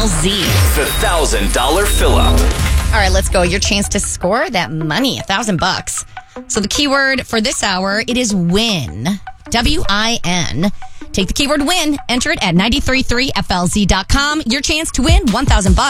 FLZ. The $1,000 fill-up. All right, let's go. Your chance to score that money, $1,000. So the keyword for this hour, it is win. WIN. Take the keyword win, enter it at 933flz.com. Your chance to win $1,000.